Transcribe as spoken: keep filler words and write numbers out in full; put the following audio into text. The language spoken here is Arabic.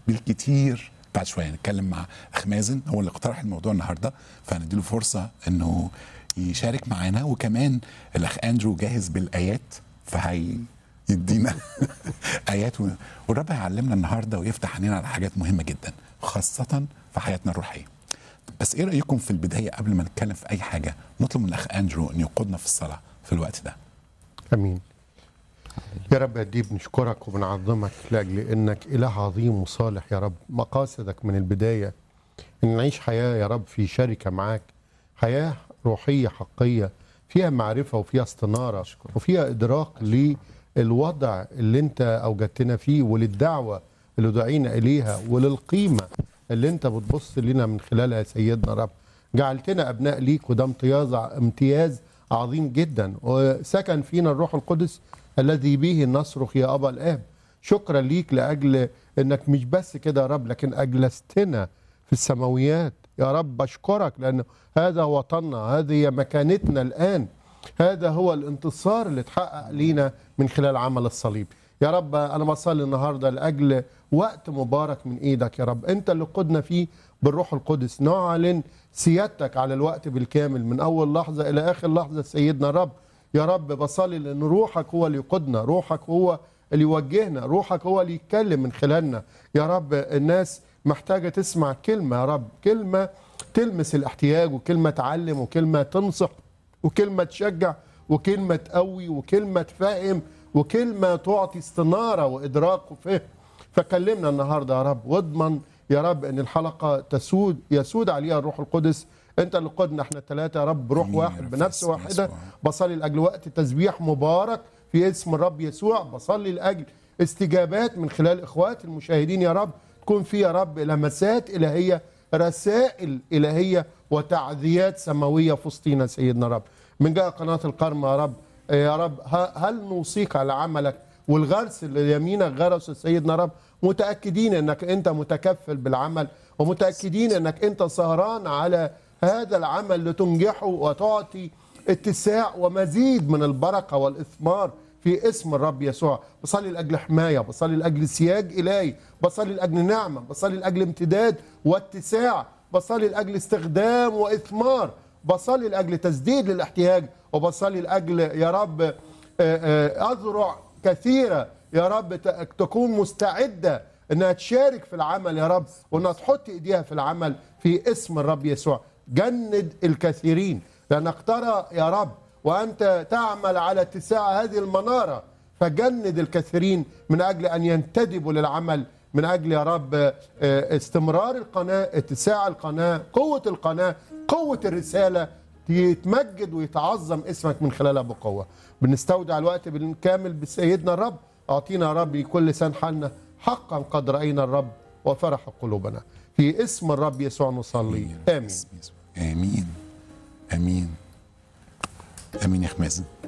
بالكتير بعد شويه نتكلم مع اخ مازن، هو اللي اقترح الموضوع النهارده، فنديله فرصه انه يشارك معانا. وكمان الاخ اندرو جاهز بالايات، فهي يدينا ايات، والرب هيعلمنا النهارده ويفتح عينينا على حاجات مهمه جدا خاصه في حياتنا الروحيه. بس ايه رايكم في البدايه قبل ما نتكلم في اي حاجه نطلب من الاخ اندرو ان يقودنا في الصلاه في الوقت ده؟ امين. يا رب قد ايه بنشكرك وبنعظمك لاجل انك اله عظيم وصالح يا رب. مقاصدك من البدايه ان نعيش حياه يا رب في شركه معاك، حياه روحيه حقيه فيها معرفه وفيها استناره وفيها ادراك للوضع اللي انت اوجدتنا فيه وللدعوه اللي دعينا اليها وللقيمه اللي انت بتبص لنا من خلالها يا سيدنا رب. جعلتنا ابناء ليك، وده امتياز امتياز عظيم جدا، وسكن فينا الروح القدس الذي به نصرخ يا ابا الاب. شكرا ليك لاجل انك مش بس كده يا رب، لكن اجلستنا في السماويات يا رب. بشكرك لان هذا وطننا، هذه مكانتنا الان، هذا هو الانتصار اللي اتحقق لينا من خلال عمل الصليب. يا رب انا بصلي النهارده لاجل وقت مبارك من ايدك يا رب، انت اللي قدنا فيه بالروح القدس، نعلن سيادتك على الوقت بالكامل من اول لحظه الى اخر لحظه سيدنا رب. يا رب بصلي لان روحك هو اللي يقودنا، روحك هو اللي يوجهنا، روحك هو اللي يتكلم من خلالنا يا رب. الناس محتاجه تسمع كلمه يا رب، كلمه تلمس الاحتياج، وكلمه تعلم، وكلمه تنصح، وكلمه تشجع، وكلمه تقوي، وكلمه تفهم، وكلمه تعطي استناره وادراك وفهم. فكلمنا النهارده يا رب، واضمن يا رب ان الحلقه تسود يسود عليها الروح القدس. انت اللي قدنا احنا الثلاثه يا رب بروح واحد بنفس واحده. بصلي لاجل وقت تسبيح مبارك في اسم الرب يسوع. بصلي لاجل استجابات من خلال اخوات المشاهدين يا رب، تكون في يا رب لمسات الهيه، رسائل الهيه وتعزيات سماويه في وسطينا سيدنا رب. من جهه قناه الكرمة يا رب، يا رب هل نوصيك على عملك والغرس اللي يمينك غرسه سيدنا رب، متاكدين انك انت متكفل بالعمل، ومتاكدين انك انت سهران على هذا العمل لتنجحه وتعطي اتساع ومزيد من البركه والاثمار في اسم الرب يسوع. بصلي لاجل حمايه، بصلي لاجل سياج الهي، بصلي لاجل نعمه، بصلي لاجل امتداد واتساع، بصلي لاجل استخدام واثمار، بصلي لاجل تسديد للاحتياج، وبصلي لاجل يا رب اذرع كثيره يا رب تكون مستعده انها تشارك في العمل يا رب، وانها تحط ايديها في العمل في اسم الرب يسوع. جند الكثيرين لانك ترى يا رب وانت تعمل على اتساع هذه المناره، فجند الكثيرين من اجل ان ينتدبوا للعمل، من اجل يا رب استمرار القناه، اتساع القناه، قوه القناه، قوه الرساله، يتمجد ويتعظم اسمك من خلالها بقوه. بنستودع الوقت بالكامل بسيدنا الرب. اعطينا يا رب كل لسان حالنا حقا قد راينا الرب وفرح قلوبنا، في اسم الرب يسوع نصلي، امين امين امين امين يا اخ مازن.